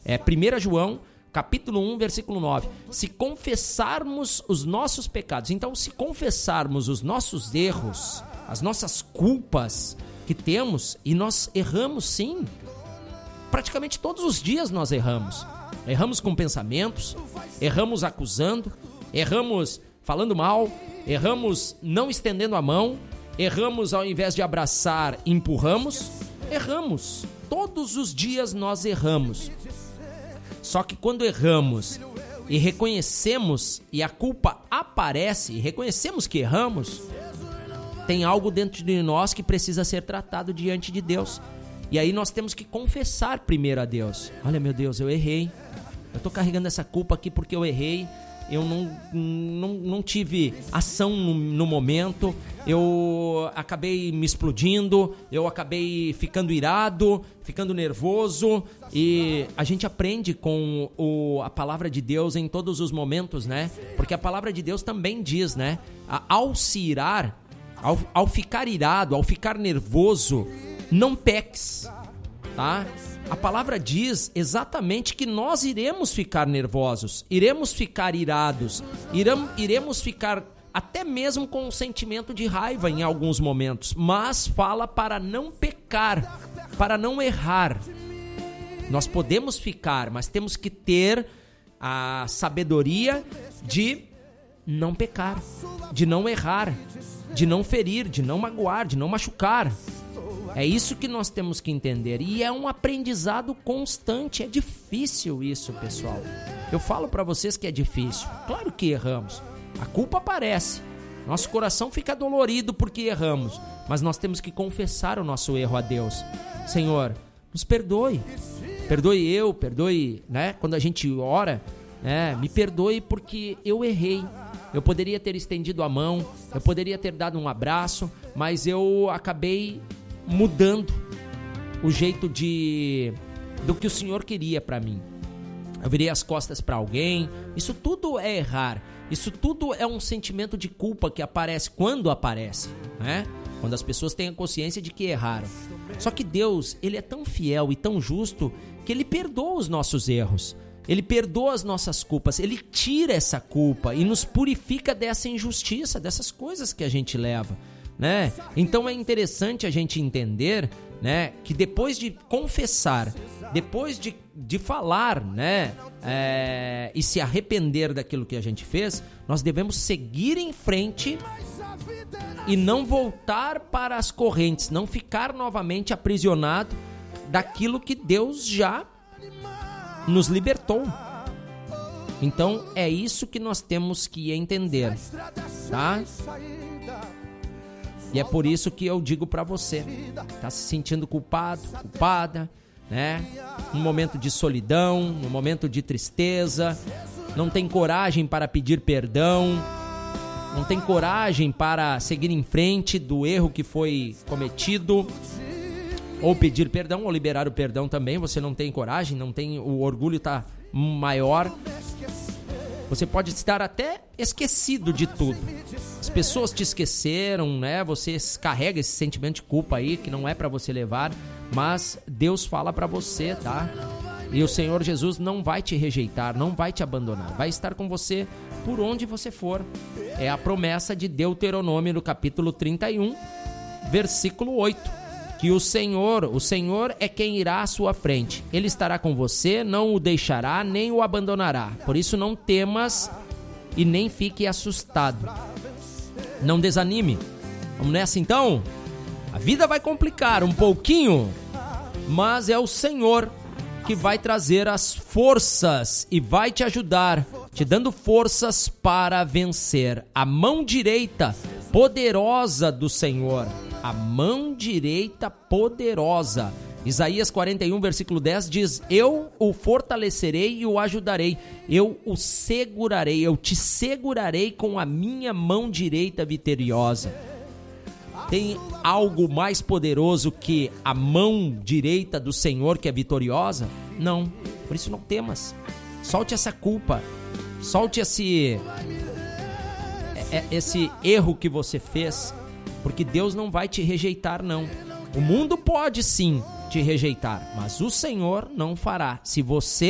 1 João, capítulo 1, versículo 9. Se confessarmos os nossos pecados, então se confessarmos os nossos erros, as nossas culpas que temos, e nós erramos sim, praticamente todos os dias nós erramos. Erramos com pensamentos, erramos acusando, erramos falando mal, erramos não estendendo a mão, erramos ao invés de abraçar, empurramos, erramos. Todos os dias nós erramos. Só que quando erramos e reconhecemos e a culpa aparece e reconhecemos que erramos, tem algo dentro de nós que precisa ser tratado diante de Deus. E aí nós temos que confessar primeiro a Deus. Olha, meu Deus, eu errei. Eu estou carregando essa culpa aqui porque eu errei. Eu não tive ação no momento. Eu acabei me explodindo. Eu acabei ficando irado, ficando nervoso. E a gente aprende com a palavra de Deus em todos os momentos, né? Porque a palavra de Deus também diz, né? Ao se irar, ao ficar irado, ao ficar nervoso, não peques, tá? A palavra diz exatamente que nós iremos ficar nervosos, iremos ficar irados, iremos ficar até mesmo com um sentimento de raiva em alguns momentos, mas fala para não pecar, para não errar. Nós podemos ficar, mas temos que ter a sabedoria de não pecar, de não errar, de não ferir, de não magoar, de não machucar. É isso que nós temos que entender. E é um aprendizado constante. É difícil isso, pessoal. Eu falo para vocês que é difícil. Claro que erramos. A culpa aparece. Nosso coração fica dolorido porque erramos. Mas nós temos que confessar o nosso erro a Deus. Senhor, nos perdoe. Perdoe eu, perdoe, né? Quando a gente ora, né? Me perdoe porque eu errei. Eu poderia ter estendido a mão, eu poderia ter dado um abraço, mas eu acabei mudando o jeito do que o Senhor queria para mim. Eu virei as costas para alguém. Isso tudo é errar. Isso tudo é um sentimento de culpa que aparece quando aparece, né? Quando as pessoas têm a consciência de que erraram. Só que Deus, Ele é tão fiel e tão justo que Ele perdoa os nossos erros. Ele perdoa as nossas culpas. Ele tira essa culpa e nos purifica dessa injustiça, dessas coisas que a gente leva, né? Então é interessante a gente entender, né, que depois de confessar, depois de falar, né, e se arrepender daquilo que a gente fez, nós devemos seguir em frente e não voltar para as correntes, não ficar novamente aprisionado daquilo que Deus já nos libertou. Então é isso que nós temos que entender, tá? E é por isso que eu digo para você, tá se sentindo culpado, culpada, né? Num momento de solidão, num momento de tristeza, não tem coragem para pedir perdão, não tem coragem para seguir em frente do erro que foi cometido, ou pedir perdão, ou liberar o perdão também. Você não tem coragem, não tem, o orgulho está maior. Você pode estar até esquecido de tudo. As pessoas te esqueceram, né? Você carrega esse sentimento de culpa aí que não é para você levar, mas Deus fala para você, tá? E o Senhor Jesus não vai te rejeitar, não vai te abandonar, vai estar com você por onde você for. É a promessa de Deuteronômio no capítulo 31, versículo 8. Que o Senhor é quem irá à sua frente. Ele estará com você, não o deixará, nem o abandonará. Por isso não temas e nem fique assustado. Não desanime. Vamos nessa então? A vida vai complicar um pouquinho, mas é o Senhor que vai trazer as forças e vai te ajudar, te dando forças para vencer. A mão direita poderosa do Senhor. A mão direita poderosa. Isaías 41, versículo 10 diz: eu o fortalecerei e o ajudarei. Eu o segurarei, eu te segurarei com a minha mão direita vitoriosa. Tem algo mais poderoso que a mão direita do Senhor que é vitoriosa? Não. Por isso não temas. Solte essa culpa. Solte esse erro que você fez. Porque Deus não vai te rejeitar, não. O mundo pode sim te rejeitar, mas o Senhor não fará. Se você